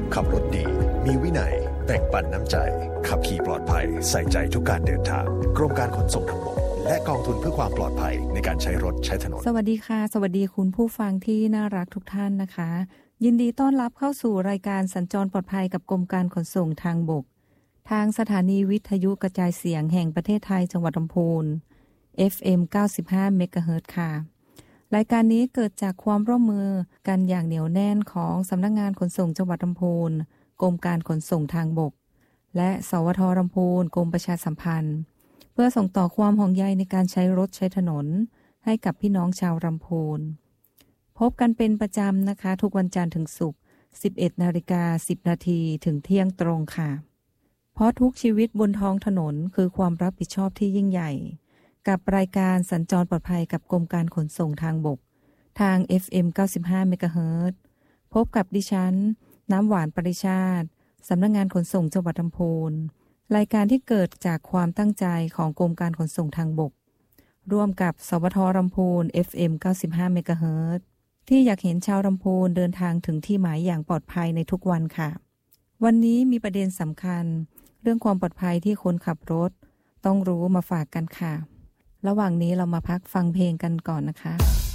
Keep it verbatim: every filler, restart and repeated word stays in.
ขับรถดีมีวินัยแบ่งปันน้ำใจขับขี่ปลอดภัยใส่ใจทุกการเดินทางกรมการขนส่งทางบกและกองทุนเพื่อความปลอดภัยในการใช้รถใช้ถนนสวัสดีค่ะสวัสดีคุณผู้ฟังที่น่ารักทุกท่านนะคะยินดีต้อนรับเข้าสู่รายการสัญจรปลอดภัยกับกรมการขนส่งทางบกทางสถานีวิทยุกระจายเสียงแห่งประเทศไทยจังหวัดลำพูน เอฟ เอ็ม เก้าสิบห้า เมกะเฮิรตซ์ ค่ะรายการนี้เกิดจากความร่วมมือกันอย่างเหนียวแน่นของสำนักงานขนส่งจังหวัดลำพูนกรมการขนส่งทางบกและสวท.ลำพูนกรมประชาสัมพันธ์เพื่อส่งต่อความห่วงใยในการใช้รถใช้ถนนให้กับพี่น้องชาวลำพูนพบกันเป็นประจำนะคะทุกวันจันทร์ถึงศุกร์ สิบเอ็ดนาฬิกาสิบนาทีถึงเที่ยงตรงค่ะเพราะทุกชีวิตบนท้องถนนคือความรับผิดชอบที่ยิ่งใหญ่กับรายการสัญจรปลอดภัยกับกรมการขนส่งทางบกทาง เอฟ เอ็ม เก้าสิบห้า เมกะเฮิรตซ์ พบกับดิฉันน้ำหวานปริชาติสำนักงานขนส่งจังหวัดลำพูนรายการที่เกิดจากความตั้งใจของกรมการขนส่งทางบกร่วมกับสวท.ลำพูน เอฟ เอ็ม เก้าสิบห้า เมกะเฮิรตซ์ ที่อยากเห็นชาวลำพูนเดินทางถึงที่หมายอย่างปลอดภัยในทุกวันค่ะวันนี้มีประเด็นสำคัญเรื่องความปลอดภัยที่คนขับรถต้องรู้มาฝากกันค่ะระหว่างนี้เรามาพักฟังเพลงกันก่อนนะคะ